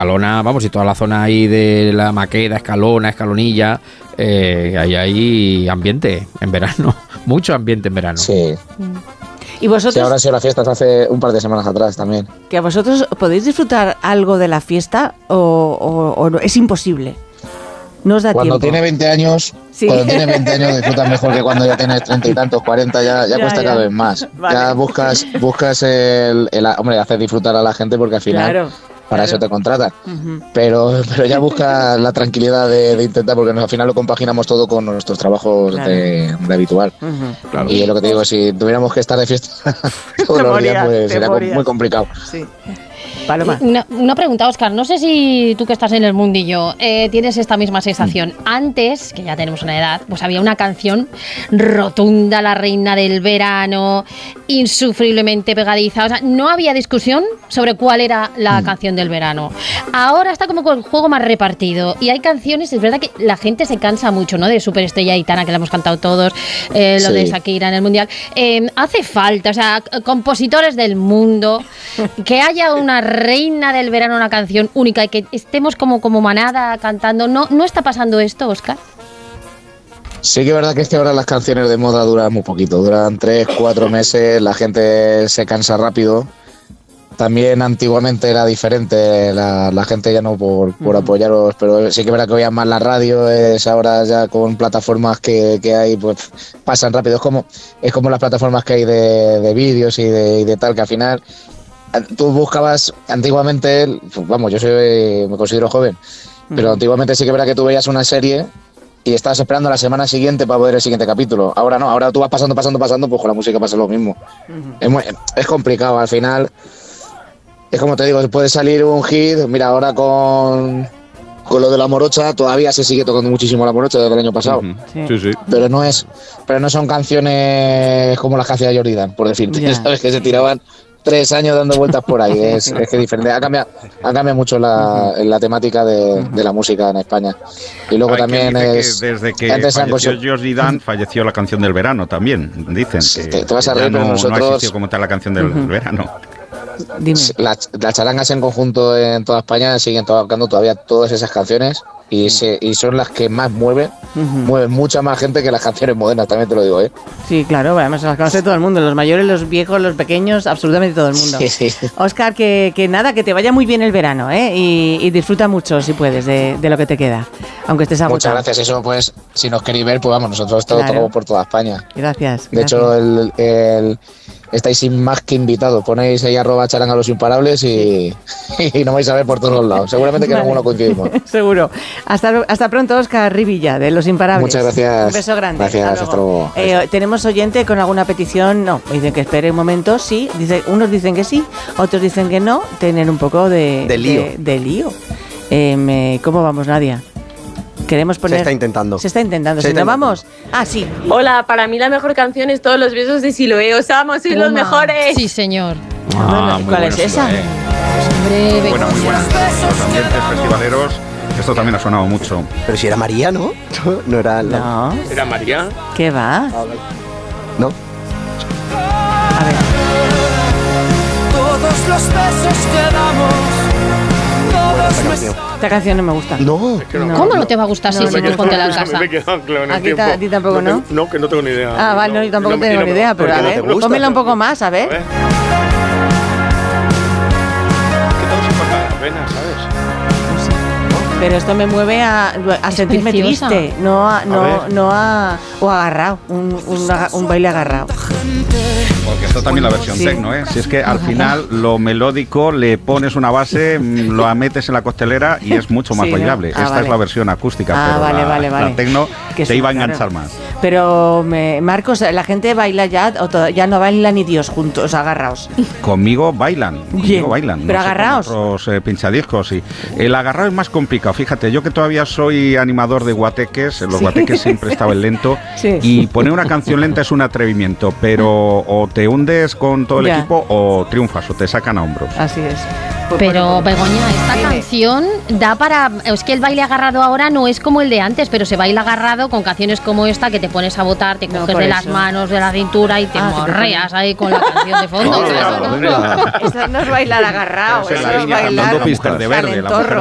Escalona, vamos, y toda la zona ahí de la Maqueda, Escalona, Escalonilla, ahí hay ambiente en verano, mucho ambiente en verano. Sí. ¿Y vosotros? Sí, ahora han sido las fiestas hace un par de semanas atrás también. ¿Que a vosotros podéis disfrutar algo de la fiesta o no? Es imposible? No os da Cuando tiempo. tiene 20 años, Sí. cuando tiene 20 años disfrutas mejor que cuando ya tienes 30 y tantos, 40, ya cuesta cada vez más. Vale. Ya buscas el hombre, hacer disfrutar a la gente porque al final Claro. para eso te contratan. Pero ya busca la tranquilidad de intentar, porque al final lo compaginamos todo con nuestros trabajos Claro. de habitual. Claro. Y es lo que te digo, si tuviéramos que estar de fiesta todos los días, pues sería muy complicado. Sí. Paloma. Una pregunta, Óscar. No sé si tú que estás en el mundillo tienes esta misma sensación. Antes, que ya tenemos una edad, pues había una canción rotunda, la reina del verano, insufriblemente pegadiza. O sea, no había discusión sobre cuál era la canción del verano. Ahora está como con el juego más repartido. Y hay canciones, es verdad que la gente se cansa mucho, ¿no? De Superestrella Aitana, que la hemos cantado todos, lo de Shakira en el Mundial. Hace falta, o sea, compositores del mundo, que haya una reina del verano, una canción única y que estemos como manada cantando. ¿No está pasando esto, Óscar? Sí que es verdad que es que ahora las canciones de moda duran muy poquito, duran 3-4 meses, la gente se cansa rápido. También antiguamente era diferente, la gente ya no por apoyaros, pero sí que es verdad que oían más la radio, es ahora ya con plataformas que hay, pues pasan rápido. Es como las plataformas que hay de vídeos y de tal, que al final tú buscabas antiguamente, vamos, me considero joven, pero antiguamente sí que es verdad que tú veías una serie y estabas esperando la semana siguiente para ver el siguiente capítulo. Ahora no, ahora tú vas pasando, pues con la música pasa lo mismo. Es complicado, al final, es como te digo, puede salir un hit, mira, ahora con lo de la morocha, todavía se sigue tocando muchísimo la morocha desde el año pasado. Sí. Pero no son canciones como las que hacía Jordi Dan, por decirte, ¿sabes? Que se tiraban 3 años dando vueltas por ahí. Es que diferente. Ha cambiado mucho la temática de la música en España. Y luego también desde que falleció Jordi Dan, falleció la canción del verano también, dicen. Sí, que te vas a reír, pero no nosotros... ha existido como tal la canción del verano. Dime. Las charangas en conjunto en toda España siguen tocando todavía todas esas canciones y son las que más mueven mucha más gente que las canciones modernas, también te lo digo, ¿eh? Sí, claro, además las conoce todo el mundo, los mayores, los viejos, los pequeños, absolutamente todo el mundo. Sí. Óscar, que nada, que te vaya muy bien el verano, ¿eh? Y disfruta mucho, si puedes, de lo que te queda, aunque estés agotado. Muchas gracias, eso pues, si nos queréis ver, pues vamos, nosotros tocamos por toda España. Gracias. De hecho, estáis sin más que invitados, ponéis ahí @charanga los imparables y nos vais a ver por todos los lados. Seguramente que en alguno coincidimos. Seguro. Hasta pronto, Óscar Rivilla, de Los Imparables. Muchas gracias. Un beso grande. Gracias, hasta luego. ¿Tenemos oyente con alguna petición? No, me dicen que espere un momento, sí. Unos dicen que sí, otros dicen que no. Tener un poco de lío. ¿Cómo vamos, Nadia? Queremos poner... Se está intentando. Si no vamos... Ah, sí. Hola, para mí la mejor canción es Todos los besos de Siloé. Os amo, sois los mejores. Sí, señor. ¿Cuál es esa? Hombre, Muy buena. Los ambientes festivaleros, esto también ha sonado mucho. Pero si era María, ¿no? No era... No. ¿Era María? ¿Qué va? ¿No? A ver. Todos los besos que damos, Esta canción no me gusta. No. Es que no. ¿Cómo no te va a gustar si No, ponte la casa? Me he quedado claro en el ¿A tiempo. ti tampoco, no? No, que no tengo ni idea. Ah, vale, no, yo tampoco tengo ni idea, pero ¿por a qué no ver, te gusta? pónmela un poco más, a ver. Que todo se corta las venas, ¿sabes? Pero esto me mueve a sentirme preciosa. triste, o agarrado, un baile agarrado. Porque esto también la versión Sí. techno, ¿eh? Si es que al final lo melódico le pones una base, lo metes en la costelera y es mucho más Sí, ¿no? bailable. Esta vale. es la versión acústica, Ah, pero vale. la techno Que te sí, iba a claro. enganchar más. Pero, Marcos, ¿la gente baila ya o ya no baila ni Dios juntos, agarrados? Conmigo bailan. Bien, Bailan. pero no sé, agarraos. con otros pinchadiscos. Y el agarrado es más complicado. complicado. Fíjate, yo que todavía soy animador de guateques, en los guateques siempre estaba el lento, Sí. y poner una canción lenta es un atrevimiento, pero o te hundes con todo el Ya. equipo o triunfas, o te sacan a hombros. Así es. Pues Pero, bueno, Begoña, esta dime. canción da para... Es que el baile agarrado ahora no es como el de antes, pero se baila agarrado con canciones como esta que te pones a votar, te No, coges por de las eso. manos, de la cintura y te Ah, te morreas ahí con la canción de fondo. Hola, claro. venga. Eso no es bailar agarrado, Esa es eso la es niña bailar cantando Pistas de Verde, la mujer calentorro.